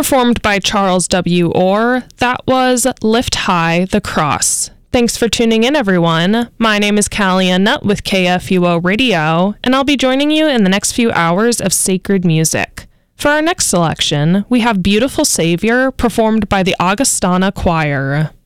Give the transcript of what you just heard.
performed by Charles W. Orr. That was Lift High the Cross. Thanks for tuning in, everyone. My name is Callie Nutt with KFUO Radio, and I'll be joining you in the next few hours of sacred music. For our next selection, we have Beautiful Savior, performed by the Augustana Choir.